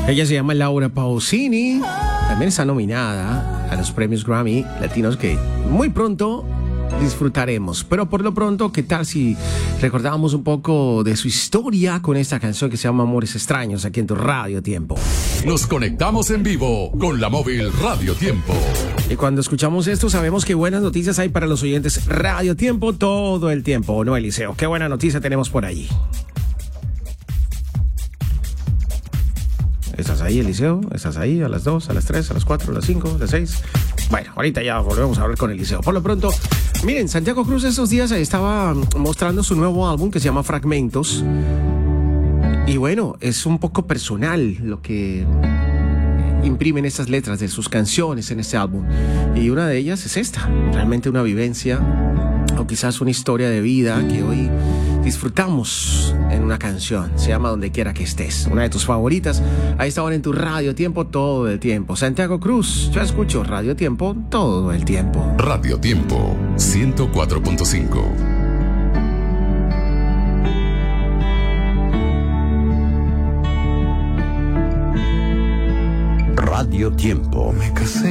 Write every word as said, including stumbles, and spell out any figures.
Ella se llama Laura Pausini. También está nominada a los premios Grammy Latinos que muy pronto disfrutaremos. Pero por lo pronto, ¿qué tal si recordábamos un poco de su historia con esta canción que se llama Amores Extraños aquí en tu Radio Tiempo? Nos conectamos en vivo con la móvil Radio Tiempo. Y cuando escuchamos esto sabemos que buenas noticias hay para los oyentes Radio Tiempo todo el tiempo, ¿no, Eliseo? ¿Qué buena noticia tenemos por allí? ¿Estás ahí, Eliseo? ¿Estás ahí a las dos, a las tres, a las cuatro, a las cinco, a las seis? Bueno, ahorita ya volvemos a hablar con Eliseo. Por lo pronto, miren, Santiago Cruz estos días estaba mostrando su nuevo álbum que se llama Fragmentos. Y bueno, es un poco personal lo que imprimen estas letras de sus canciones en este álbum. Y una de ellas es esta, realmente una vivencia o quizás una historia de vida que hoy disfrutamos en una canción. Se llama Donde Quiera que Estés, una de tus favoritas. Ahí está ahora en tu Radio Tiempo todo el tiempo. Santiago Cruz, yo escucho Radio Tiempo todo el tiempo. Radio Tiempo ciento cuatro punto cinco. Radio Tiempo. Me casé